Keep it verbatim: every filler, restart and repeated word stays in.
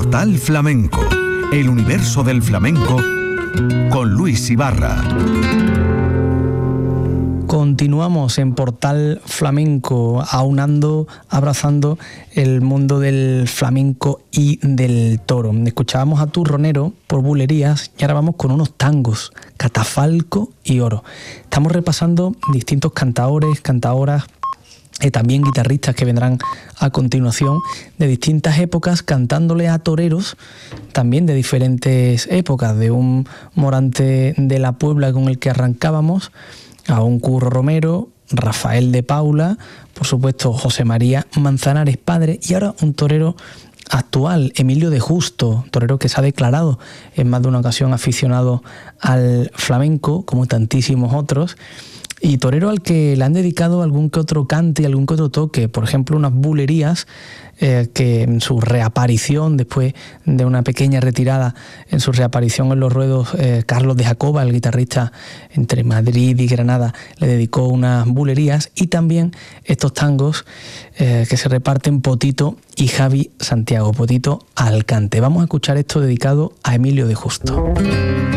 Portal Flamenco, el universo del flamenco con Luis Ibarra. Continuamos en Portal Flamenco, aunando, abrazando el mundo del flamenco y del toro. Escuchábamos a Turronero por Bulerías y ahora vamos con unos tangos, Catafalco y Oro. Estamos repasando distintos cantaores, cantaoras, y también guitarristas que vendrán a continuación de distintas épocas, cantándole a toreros también de diferentes épocas, de un Morante de la Puebla con el que arrancábamos, a un Curro Romero, Rafael de Paula, por supuesto José María Manzanares padre, y ahora un torero actual, Emilio de Justo, torero que se ha declarado en más de una ocasión aficionado al flamenco, como tantísimos otros, y torero al que le han dedicado algún que otro cante y algún que otro toque, por ejemplo unas bulerías eh, que en su reaparición, después de una pequeña retirada, en su reaparición en los ruedos, eh, Carlos de Jacoba, el guitarrista entre Madrid y Granada, le dedicó unas bulerías, y también estos tangos eh, que se reparten Potito y Javi Santiago, Potito al cante. Vamos a escuchar esto dedicado a Emilio de Justo.